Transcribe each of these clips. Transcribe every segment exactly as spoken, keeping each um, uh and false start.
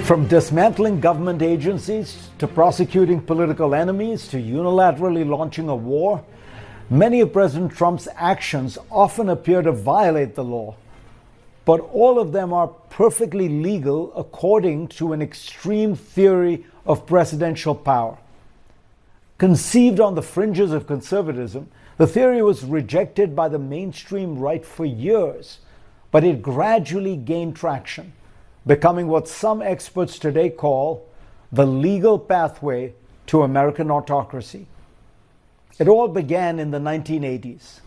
From dismantling government agencies to prosecuting political enemies to unilaterally launching a war, many of President Trump's actions often appear to violate the law. But all of them are perfectly legal according to an extreme theory of presidential power. Conceived on the fringes of conservatism, the theory was rejected by the mainstream right for years, but it gradually gained traction, becoming what some experts today call the legal pathway to American autocracy. It all began in the nineteen eighties.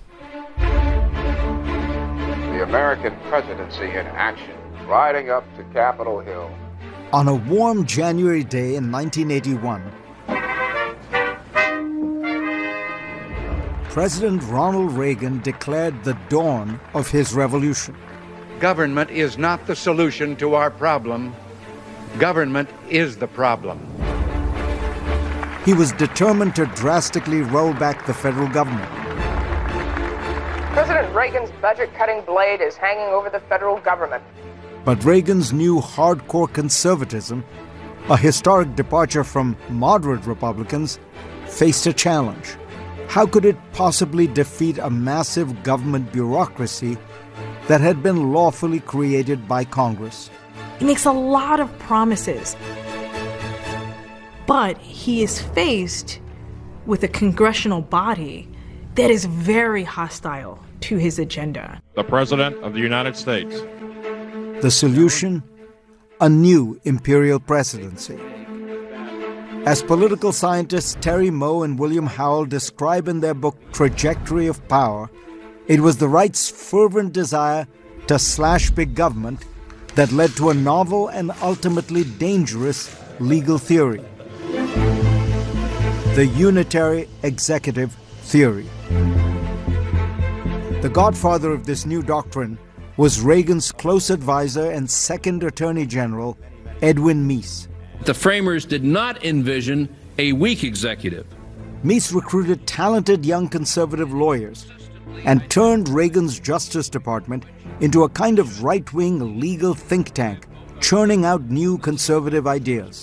The American presidency in action, riding up to Capitol Hill. On a warm January day in nineteen eighty-one, President Ronald Reagan declared the dawn of his revolution. Government is not the solution to our problem. Government is the problem. He was determined to drastically roll back the federal government. President Reagan's budget-cutting blade is hanging over the federal government. But Reagan's new hardcore conservatism, a historic departure from moderate Republicans, faced a challenge. How could it possibly defeat a massive government bureaucracy that had been lawfully created by Congress? He makes a lot of promises, but he is faced with a congressional body that is very hostile to his agenda. The President of the United States. The solution? A new imperial presidency. As political scientists Terry Moe and William Howell describe in their book Trajectory of Power, it was the right's fervent desire to slash big government that led to a novel and ultimately dangerous legal theory: the unitary executive theory. The godfather of this new doctrine was Reagan's close advisor and second Attorney General, Edwin Meese. The framers did not envision a weak executive. Meese recruited talented young conservative lawyers and turned Reagan's Justice Department into a kind of right-wing legal think tank, churning out new conservative ideas.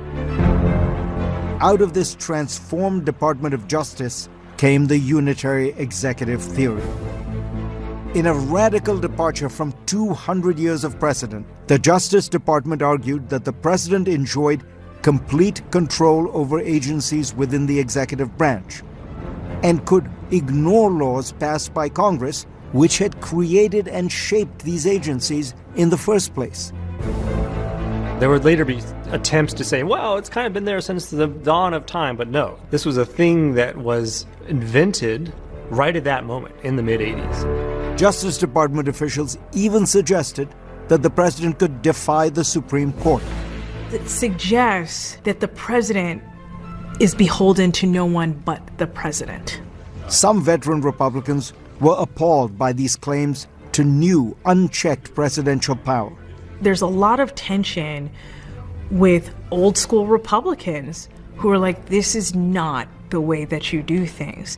Out of this transformed Department of Justice came the unitary executive theory. In a radical departure from two hundred years of precedent, the Justice Department argued that the president enjoyed complete control over agencies within the executive branch and could ignore laws passed by Congress which had created and shaped these agencies in the first place. There would later be attempts to say, well, it's kind of been there since the dawn of time, but no. This was a thing that was invented right at that moment in the mid-eighties. Justice Department officials even suggested that the president could defy the Supreme Court. It suggests that the president is beholden to no one but the president. Some veteran Republicans were appalled by these claims to new, unchecked presidential power. There's a lot of tension with old school Republicans who are like, this is not the way that you do things.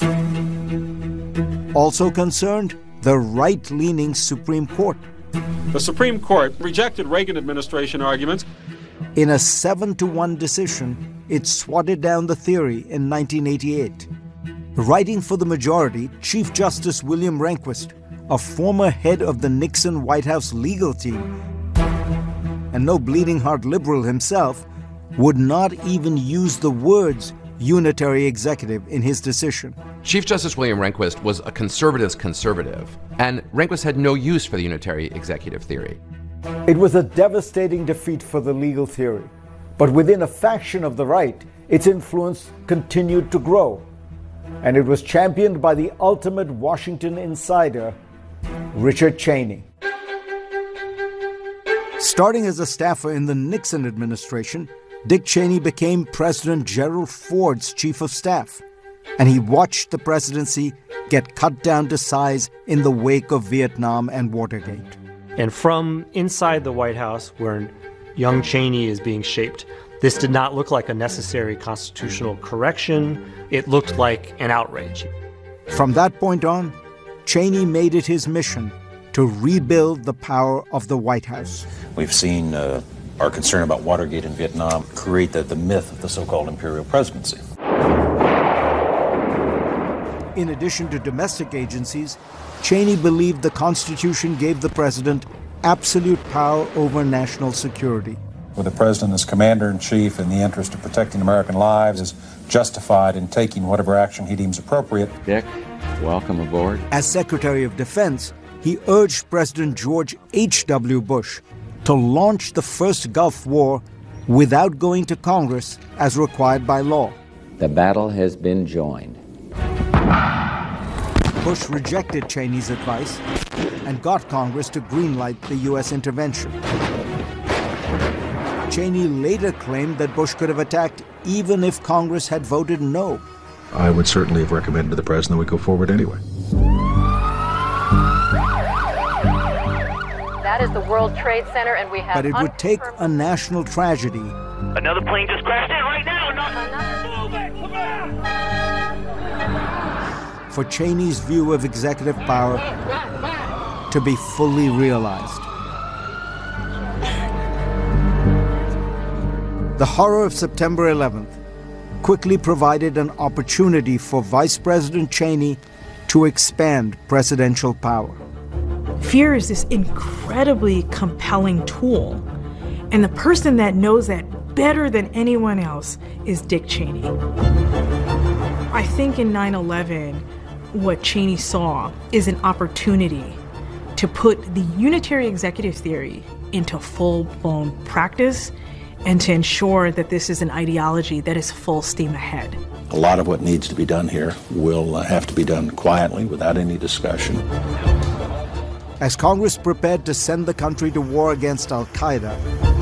Also concerned, the right-leaning Supreme Court. The Supreme Court rejected Reagan administration arguments. In a seven to one decision, it swatted down the theory in nineteen eighty-eight. Writing for the majority, Chief Justice William Rehnquist, a former head of the Nixon White House legal team, and no bleeding heart liberal himself, would not even use the words unitary executive in his decision. Chief Justice William Rehnquist was a conservative's conservative, and Rehnquist had no use for the unitary executive theory. It was a devastating defeat for the legal theory, but within a faction of the right, its influence continued to grow, and it was championed by the ultimate Washington insider, Richard Cheney. Starting as a staffer in the Nixon administration, Dick Cheney became President Gerald Ford's chief of staff, and he watched the presidency get cut down to size in the wake of Vietnam and Watergate. And from inside the White House, where young Cheney is being shaped, this did not look like a necessary constitutional correction. It looked like an outrage. From that point on, Cheney made it his mission to rebuild the power of the White House. We've seen uh, our concern about Watergate and Vietnam create the, the myth of the so-called imperial presidency. In addition to domestic agencies, Cheney believed the Constitution gave the president absolute power over national security. With the president as commander-in-chief in the interest of protecting American lives is justified in taking whatever action he deems appropriate. Dick, welcome aboard. As Secretary of Defense, he urged President George H W Bush to launch the first Gulf War without going to Congress as required by law. The battle has been joined. Bush rejected Cheney's advice and got Congress to greenlight the U S intervention. Cheney later claimed that Bush could have attacked even if Congress had voted no. I would certainly have recommended to the president we go forward anyway. That is the World Trade Center, and we have... But it would take a national tragedy. Another plane just crashed in right now! For Cheney's view of executive power to be fully realized. The horror of September eleventh quickly provided an opportunity for Vice President Cheney to expand presidential power. Fear is this incredibly compelling tool, and the person that knows that better than anyone else is Dick Cheney. I think in nine eleven, what Cheney saw is an opportunity to put the unitary executive theory into full-blown practice and to ensure that this is an ideology that is full steam ahead. A lot of what needs to be done here will uh, have to be done quietly, without any discussion. As Congress prepared to send the country to war against al-Qaeda,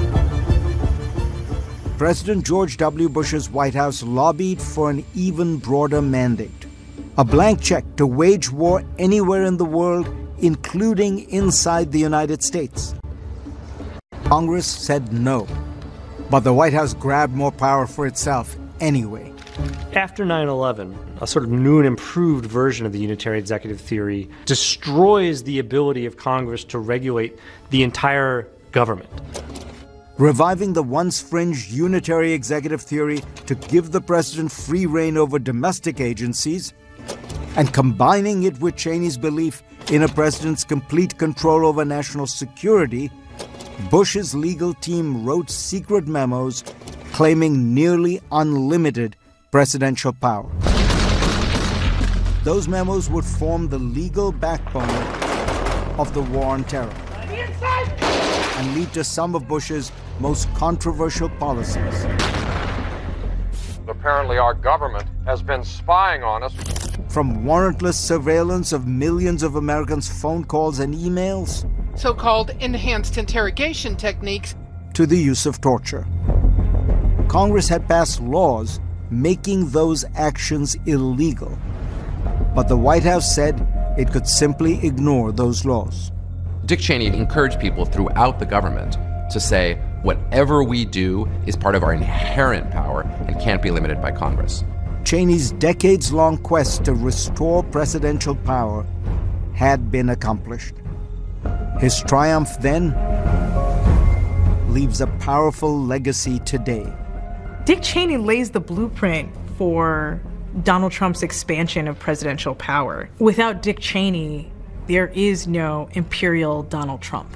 President George W. Bush's White House lobbied for an even broader mandate. A blank check to wage war anywhere in the world, including inside the United States. Congress said no, but the White House grabbed more power for itself anyway. After nine eleven, a sort of new and improved version of the unitary executive theory destroys the ability of Congress to regulate the entire government. Reviving the once fringed unitary executive theory to give the president free rein over domestic agencies, and combining it with Cheney's belief in a president's complete control over national security, Bush's legal team wrote secret memos claiming nearly unlimited presidential power. Those memos would form the legal backbone of the war on terror and lead to some of Bush's most controversial policies. Apparently our government has been spying on us. From warrantless surveillance of millions of Americans' phone calls and emails, so-called enhanced interrogation techniques, to the use of torture. Congress had passed laws making those actions illegal, but the White House said it could simply ignore those laws. Dick Cheney encouraged people throughout the government to say, whatever we do is part of our inherent power and can't be limited by Congress. Cheney's decades-long quest to restore presidential power had been accomplished. His triumph then leaves a powerful legacy today. Dick Cheney lays the blueprint for Donald Trump's expansion of presidential power. Without Dick Cheney, there is no imperial Donald Trump.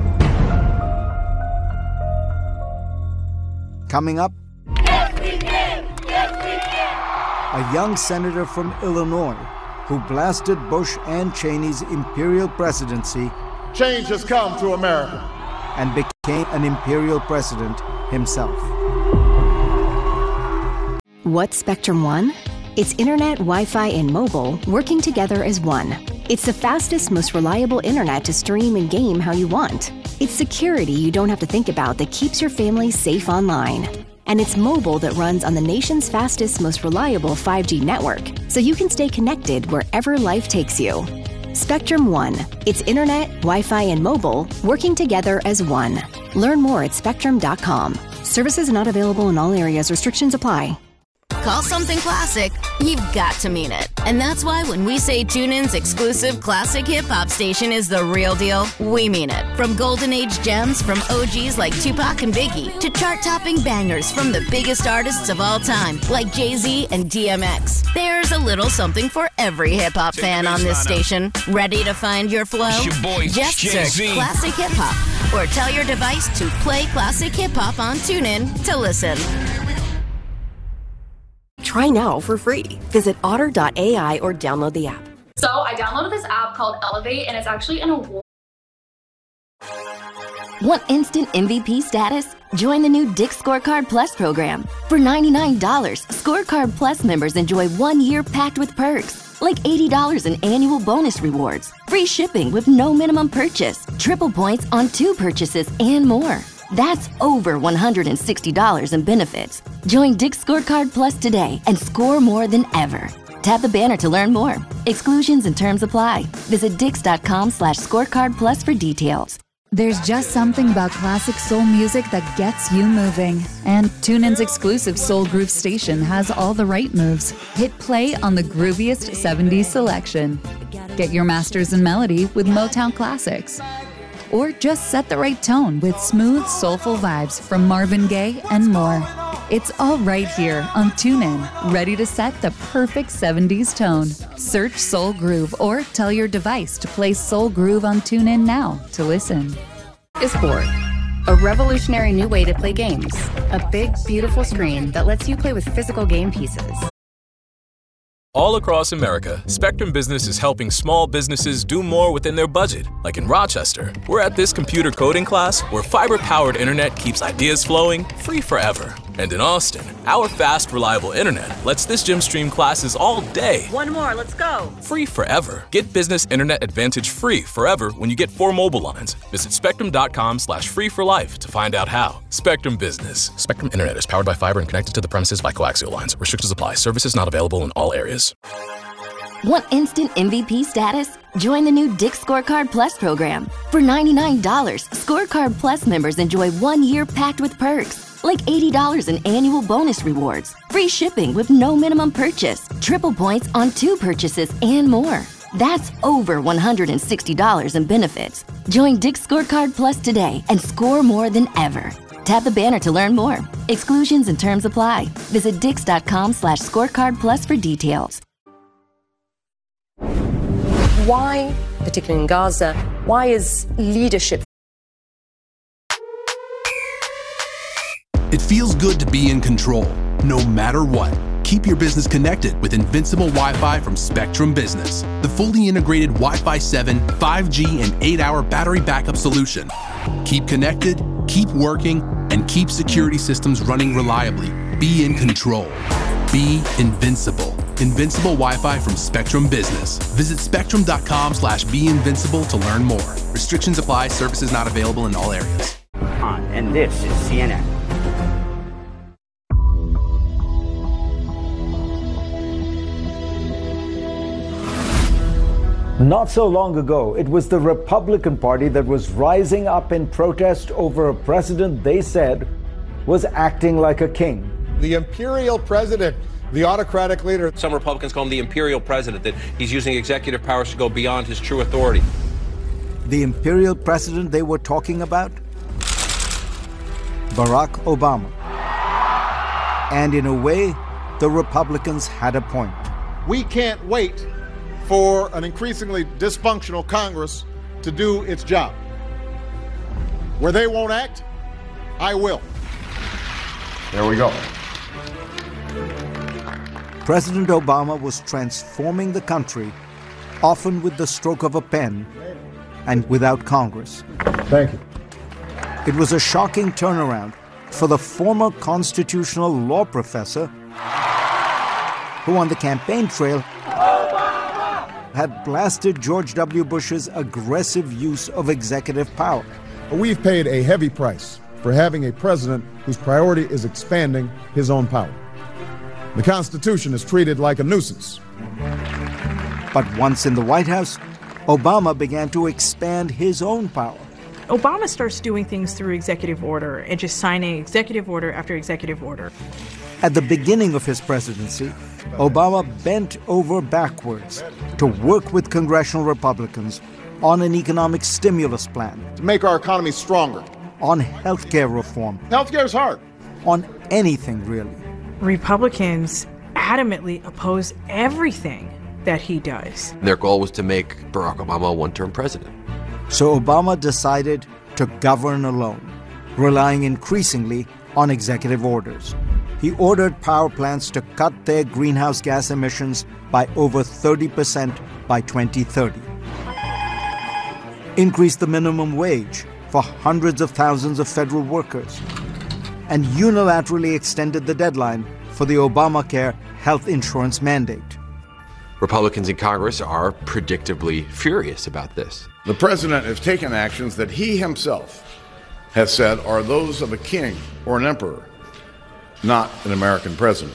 Coming up, yes, we can! Yes, we can! A young senator from Illinois who blasted Bush and Cheney's imperial presidency. Change has come to America. And became an imperial president himself. What's Spectrum One? It's internet, Wi-Fi, and mobile working together as one. It's the fastest, most reliable internet to stream and game how you want. It's security you don't have to think about that keeps your family safe online. And it's mobile that runs on the nation's fastest, most reliable five G network, so you can stay connected wherever life takes you. Spectrum One. It's internet, Wi-Fi, and mobile working together as one. Learn more at spectrum dot com. Services not available in all areas. Restrictions apply. call something classic, you've got to mean it. And that's why when we say TuneIn's exclusive classic hip-hop station is the real deal, we mean it. From golden age gems from O Gs like Tupac and Biggie to chart-topping bangers from the biggest artists of all time like Jay-Z and D M X. There's a little something for every hip-hop fan on this station. Ready to find your flow? It's your boy, Just Jay-Z. search Classic Hip Hop or tell your device to play Classic Hip Hop on TuneIn to listen. Try now for free. Visit otter dot A I or download the app. So I downloaded this app called Elevate, and it's actually an award. Want instant M V P status? Join the new Dick's Scorecard Plus program. For ninety-nine dollars, Scorecard Plus members enjoy one year packed with perks, like eighty dollars in annual bonus rewards, free shipping with no minimum purchase, triple points on two purchases, and more. That's over one hundred sixty dollars in benefits. Join Dick's Scorecard Plus today and score more than ever. Tap the banner to learn more. Exclusions and terms apply. Visit dix.com slash scorecard plus for details. There's just something about classic soul music that gets you moving. And TuneIn's exclusive Soul Groove station has all the right moves. Hit play on the grooviest seventies selection. Get your masters in melody with Motown classics. Or just set the right tone with smooth, soulful vibes from Marvin Gaye and more. It's all right here on TuneIn, ready to set the perfect seventies tone. Search Soul Groove or tell your device to play Soul Groove on TuneIn now to listen. Discord, a revolutionary new way to play games. A big, beautiful screen that lets you play with physical game pieces. All across America, Spectrum Business is helping small businesses do more within their budget. Like in Rochester, we're at this computer coding class where fiber-powered internet keeps ideas flowing free forever. And in Austin, our fast, reliable internet lets this gym stream classes all day. One more, let's go. Free forever. Get Business Internet Advantage free forever when you get four mobile lines. Visit spectrum.com slash free for life to find out how. Spectrum Business. Spectrum Internet is powered by fiber and connected to the premises by coaxial lines. Restrictions apply. Services not available in all areas. Want instant M V P status? Join the new Dick's Scorecard Plus program. For ninety-nine dollars, Scorecard Plus members enjoy one year packed with perks, like eighty dollars in annual bonus rewards, free shipping with no minimum purchase, triple points on two purchases, and more. That's over one hundred sixty dollars in benefits. Join Dick's Scorecard Plus today and score more than ever. Tap the banner to learn more. Exclusions and terms apply. Visit dix.com slash scorecard plus for details. Why, particularly in Gaza, why is leadership? It feels good to be in control, no matter what. Keep your business connected with Invincible Wi-Fi from Spectrum Business, the fully integrated Wi-Fi seven, five G, and eight hour battery backup solution. Keep connected, keep working, and keep security systems running reliably. Be in control. Be invincible. Invincible Wi-Fi from Spectrum Business. Visit spectrum.com slash be invincible to learn more. Restrictions apply. Services not available in all areas. On, and this is C N N. Not so long ago, it was the Republican Party that was rising up in protest over a president they said was acting like a king. The imperial president, the autocratic leader. Some Republicans call him the imperial president, that he's using executive powers to go beyond his true authority. The imperial president they were talking about? Barack Obama. And in a way, the Republicans had a point. We can't wait for an increasingly dysfunctional Congress to do its job. Where they won't act, I will. There we go. President Obama was transforming the country, often with the stroke of a pen and without Congress. Thank you. It was a shocking turnaround for the former constitutional law professor who on the campaign trail had blasted George W. Bush's aggressive use of executive power. We've paid a heavy price for having a president whose priority is expanding his own power. The Constitution is treated like a nuisance. But once in the White House, Obama began to expand his own power. Obama starts doing things through executive order and just signing executive order after executive order. At the beginning of his presidency, Obama bent over backwards to work with congressional Republicans on an economic stimulus plan. To make our economy stronger. On health care reform. Health care is hard. On anything, really. Republicans adamantly oppose everything that he does. Their goal was to make Barack Obama a one-term president. So Obama decided to govern alone, relying increasingly on executive orders. He ordered power plants to cut their greenhouse gas emissions by over thirty percent by twenty thirty. Increased the minimum wage for hundreds of thousands of federal workers. And unilaterally extended the deadline for the Obamacare health insurance mandate. Republicans in Congress are predictably furious about this. The president has taken actions that he himself has said are those of a king or an emperor, not an American president.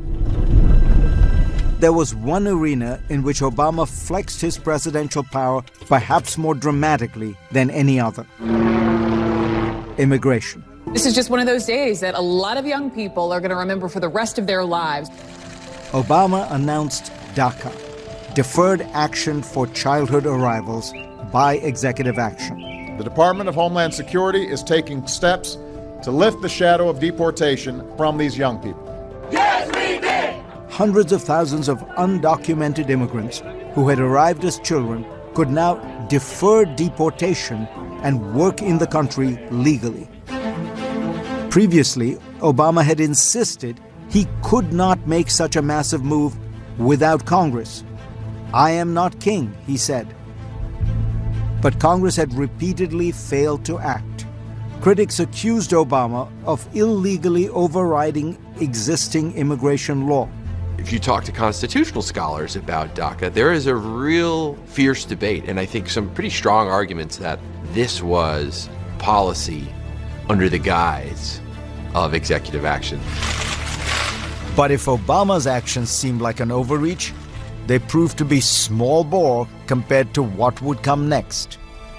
There was one arena in which Obama flexed his presidential power perhaps more dramatically than any other: immigration. This is just one of those days that a lot of young people are going to remember for the rest of their lives. Obama announced DACA, Deferred Action for Childhood Arrivals, by executive action. The Department of Homeland Security is taking steps to lift the shadow of deportation from these young people. Yes, we did! Hundreds of thousands of undocumented immigrants who had arrived as children could now defer deportation and work in the country legally. Previously, Obama had insisted he could not make such a massive move without Congress. "I am not king," he said. But Congress had repeatedly failed to act. Critics accused Obama of illegally overriding existing immigration law. If you talk to constitutional scholars about DACA, there is a real fierce debate, and I think some pretty strong arguments that this was policy under the guise of executive action. But if Obama's actions seemed like an overreach, they proved to be small bore compared to what would come next.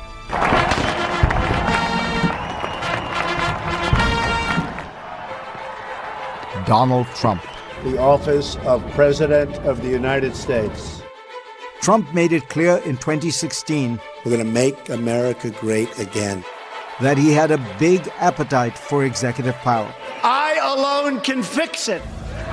Donald Trump. The office of President of the United States. Trump made it clear in twenty sixteen, "We're going to make America great again," that he had a big appetite for executive power. "I alone can fix it."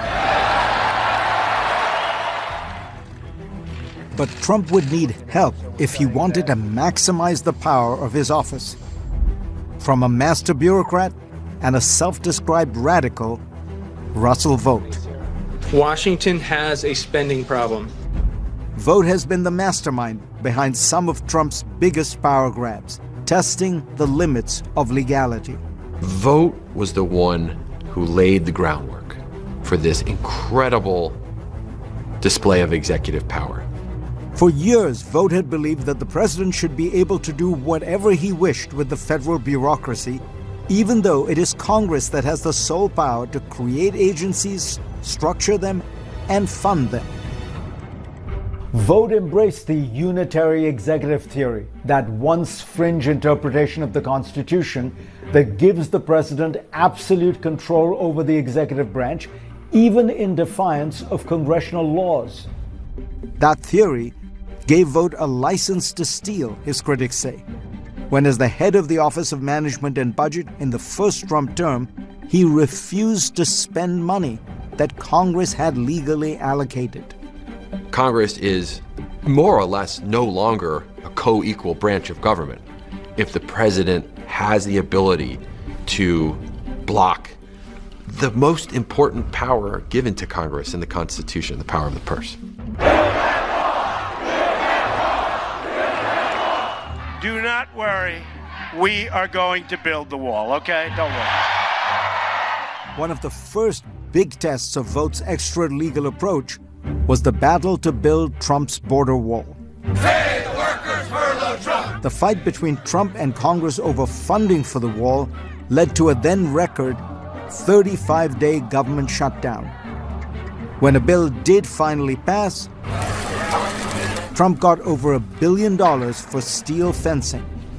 But Trump would need help if he wanted to maximize the power of his office. From a master bureaucrat and a self-described radical, Russell Vought. Washington has a spending problem. Vought has been the mastermind behind some of Trump's biggest power grabs, testing the limits of legality. Vought was the one who laid the groundwork for this incredible display of executive power. For years, Vought had believed that the president should be able to do whatever he wished with the federal bureaucracy, even though it is Congress that has the sole power to create agencies, structure them, and fund them. Vought embraced the unitary executive theory, that once fringe interpretation of the Constitution that gives the president absolute control over the executive branch, even in defiance of congressional laws. That theory gave Vought a license to steal, his critics say, when as the head of the Office of Management and Budget in the first Trump term, he refused to spend money that Congress had legally allocated. Congress is more or less no longer a co-equal branch of government if the president has the ability to block the most important power given to Congress in the Constitution, the power of the purse. Do not worry. We are going to build the wall, okay? Don't worry. One of the first big tests of Vought's extra-legal approach was the battle to build Trump's border wall. Say the workers furlough Trump! The fight between Trump and Congress over funding for the wall led to a then-record thirty-five day government shutdown. When a bill did finally pass, Trump got over a billion dollars for steel fencing.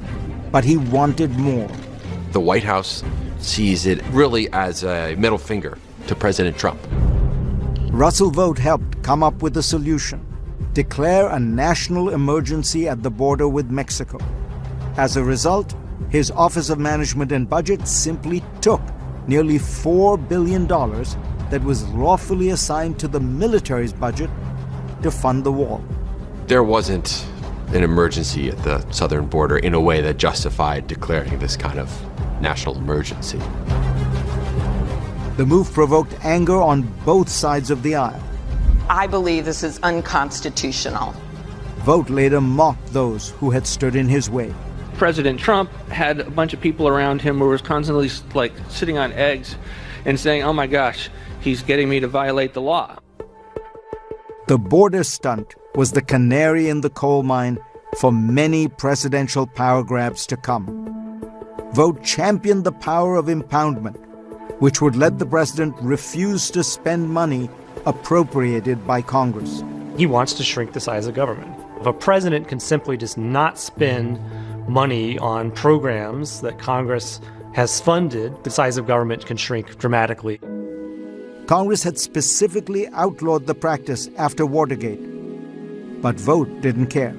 but he wanted more. The White House sees it really as a middle finger to President Trump. Russell Vought helped come up with a solution: declare a national emergency at the border with Mexico. As a result, his Office of Management and Budget simply took nearly four billion dollars that was lawfully assigned to the military's budget to fund the wall. There wasn't an emergency at the southern border in a way that justified declaring this kind of national emergency. The move provoked anger on both sides of the aisle. I believe this is unconstitutional. Vought later mocked those who had stood in his way. President Trump had a bunch of people around him who was constantly like sitting on eggs and saying, oh my gosh, he's getting me to violate the law. The border stunt was the canary in the coal mine for many presidential power grabs to come. Vought championed the power of impoundment, which would let the president refuse to spend money appropriated by Congress. He wants to shrink the size of government. If a president can simply just not spend money on programs that Congress has funded, the size of government can shrink dramatically. Congress had specifically outlawed the practice after Watergate, but Vought didn't care.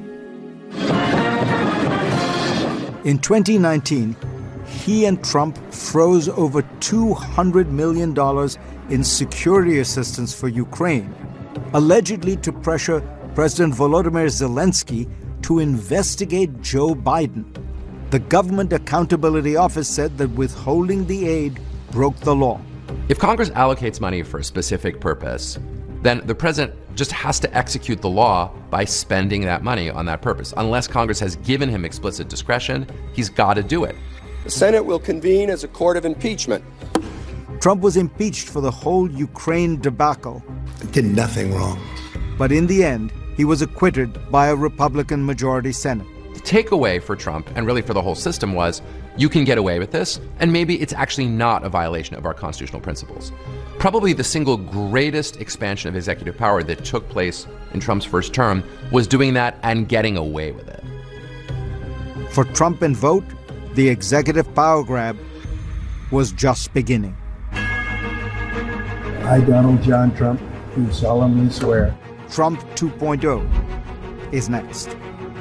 In twenty nineteen, he and Trump froze over two hundred million dollars in security assistance for Ukraine, allegedly to pressure President Volodymyr Zelensky to investigate Joe Biden. The Government Accountability Office said that withholding the aid broke the law. If Congress allocates money for a specific purpose, then the president just has to execute the law by spending that money on that purpose. Unless Congress has given him explicit discretion, he's got to do it. The Senate will convene as a court of impeachment. Trump was impeached for the whole Ukraine debacle. Did nothing wrong. But in the end, he was acquitted by a Republican majority Senate. The takeaway for Trump, and really for the whole system, was you can get away with this, and maybe it's actually not a violation of our constitutional principles. Probably the single greatest expansion of executive power that took place in Trump's first term was doing that and getting away with it. For Trump and Vought, the executive power grab was just beginning. I, Donald John Trump, do solemnly swear. Trump two point oh is next.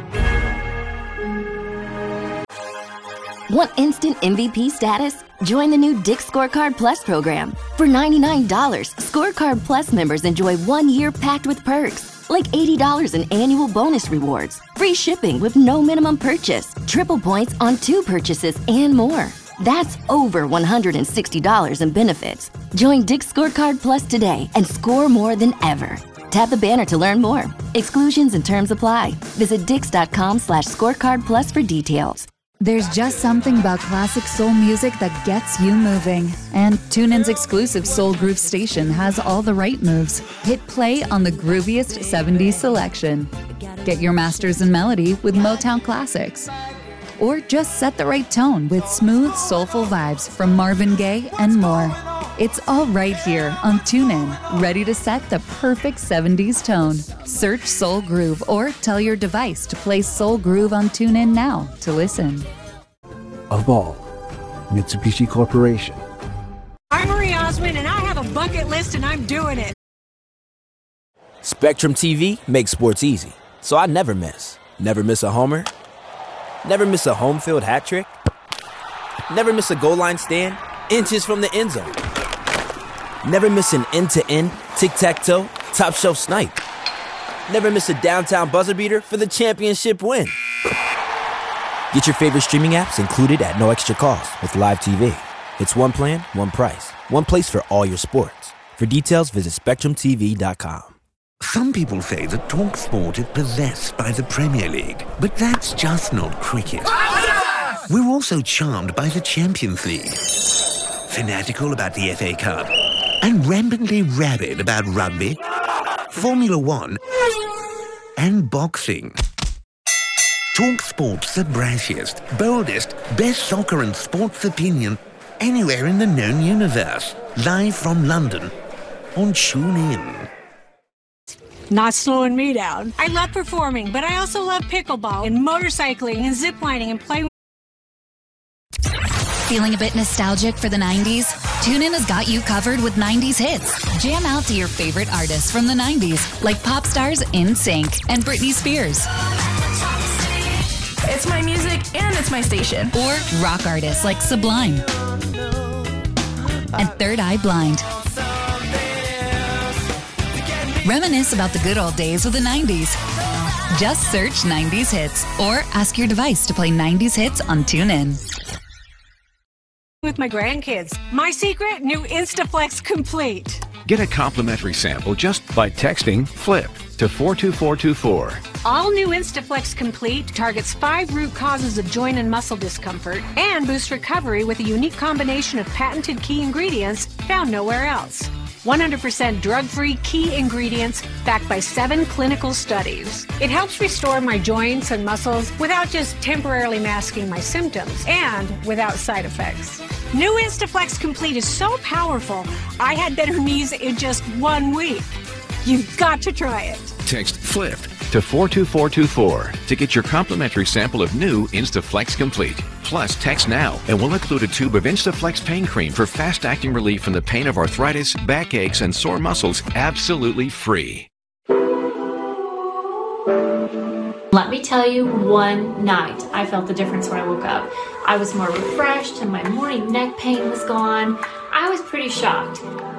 Want instant M V P status? Join the new Dick's Scorecard Plus program. For ninety-nine dollars, Scorecard Plus members enjoy one year packed with perks, like eighty dollars in annual bonus rewards, free shipping with no minimum purchase, triple points on two purchases, and more. That's over one hundred sixty dollars in benefits. Join Dick's Scorecard Plus today and score more than ever. Tap the banner to learn more. Exclusions and terms apply. Visit dix.com slash scorecard plus for details. There's just something about classic soul music that gets you moving. And TuneIn's exclusive Soul Groove station has all the right moves. Hit play on the grooviest seventies selection. Get your masters in melody with Motown classics. Or just set the right tone with smooth, soulful vibes from Marvin Gaye and more. It's all right here on TuneIn, ready to set the perfect seventies tone. Search Soul Groove or tell your device to play Soul Groove on TuneIn now to listen. Of all, Mitsubishi Corporation. I'm Marie Osmond, and I have a bucket list, and I'm doing it. Spectrum T V makes sports easy, so I never miss. Never miss a homer. Never miss a home field hat trick. Never miss a goal line stand inches from the end zone. Never miss an end-to-end, tic-tac-toe, top-shelf snipe. Never miss a downtown buzzer beater for the championship win. Get your favorite streaming apps included at no extra cost with Live T V. It's one plan, one price, one place for all your sports. For details, visit spectrum t v dot com. Some people say that TalkSport is possessed by the Premier League, but that's just not cricket. We're also charmed by the Champions League, fanatical about the F A Cup, and rampantly rabid about rugby, Formula One, and boxing. TalkSport's the brashiest, boldest, best soccer and sports opinion anywhere in the known universe. Live from London on TuneIn. Not slowing me down. I love performing, but I also love pickleball and motorcycling and ziplining and playing Feeling a bit nostalgic for the nineties? TuneIn has got you covered with nineties hits. Jam out to your favorite artists from the nineties, like pop stars NSYNC and Britney Spears. It's my music and it's my station. Or rock artists like Sublime and Third Eye Blind. Reminisce about the good old days with the nineties. Just search nineties hits or ask your device to play nineties hits on TuneIn. With my grandkids. My secret, new Instaflex Complete. Get a complimentary sample just by texting FLIP to four two four two four. All new Instaflex Complete targets five root causes of joint and muscle discomfort and boosts recovery with a unique combination of patented key ingredients found nowhere else. one hundred percent drug-free key ingredients backed by seven clinical studies. It helps restore my joints and muscles without just temporarily masking my symptoms and without side effects. New Instaflex Complete is so powerful, I had better knees in just one week. You've got to try it. Text FLIP to four two four two four to get your complimentary sample of new Instaflex Complete. Plus, text now and we'll include a tube of Instaflex pain cream for fast-acting relief from the pain of arthritis, backaches, and sore muscles absolutely free. Let me tell you, one night I felt the difference when I woke up. I was more refreshed and my morning neck pain was gone. I was pretty shocked.